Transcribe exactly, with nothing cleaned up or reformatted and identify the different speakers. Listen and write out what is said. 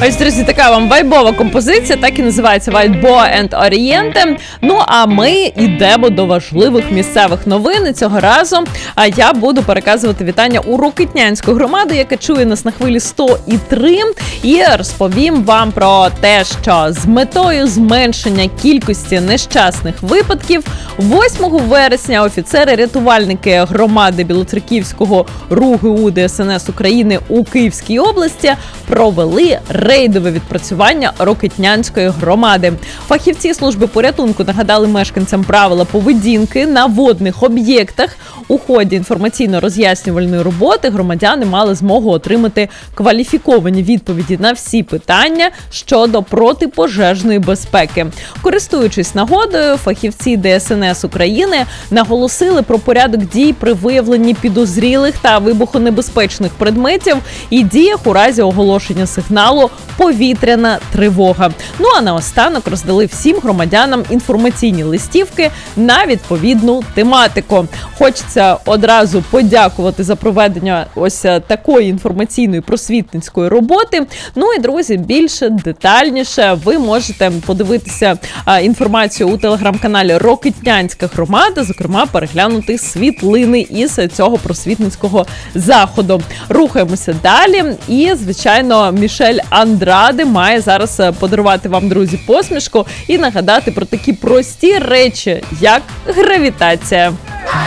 Speaker 1: Ось, друзі, така вам вайбова композиція, так і називається White Boa and Oriente. Ну, а ми йдемо до важливих місцевих новин. І цього разу а я буду переказувати вітання у Рокитнянську громаду, яка чує нас на хвилі сто три. І розповім вам про те, що з метою зменшення кількості нещасних випадків восьмого вересня офіцери-рятувальники громади Білоцерківського РУГУ ДСНС України у Київській області провели рейдове відпрацювання Рокитнянської громади. Фахівці служби порятунку нагадали мешканцям правила поведінки на водних об'єктах. У ході інформаційно-роз'яснювальної роботи громадяни мали змогу отримати кваліфіковані відповіді на всі питання щодо протипожежної безпеки. Користуючись нагодою, фахівці ДСНС України наголосили про порядок дій при виявленні підозрілих та вибухонебезпечних предметів і діях у разі оголошення сигналу «Повітряна тривога». Ну а наостанок роздали всім громадянам інформаційні листівки на відповідну тематику. Хочеться одразу подякувати за проведення ось такої інформаційної просвітницької роботи. Ну і, друзі, більше, детальніше ви можете подивитися а, інформацію у телеграм-каналі Рокитнянська громада, зокрема переглянути світлини із цього просвітницького заходу. Рухаємося далі і, звичайно, Мішель Андраде має зараз подарувати вам, друзі, посмішку і нагадати про такі прості речі, як гравітація.